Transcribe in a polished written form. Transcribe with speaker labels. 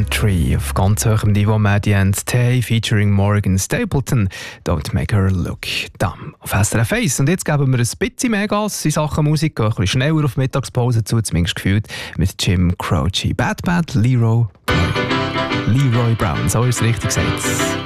Speaker 1: Tree. Auf ganz hohem Niveau Maddie and Tay featuring Morgan Stapleton. Don't make her look dumb. Auf SRF 1. Und jetzt geben wir ein bisschen mehr Gas in Sachen Musik. Gehen ein bisschen schneller auf Mittagspause zu, zumindest gefühlt, mit Jim Croce. Bad Bad Leroy Brown. So ist es richtig gesagt.